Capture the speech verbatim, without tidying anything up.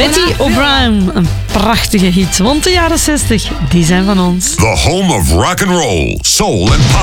Betty O'Brien, een prachtige hit. Want de jaren zestig, die zijn van ons. The home of rock and roll, soul and pop.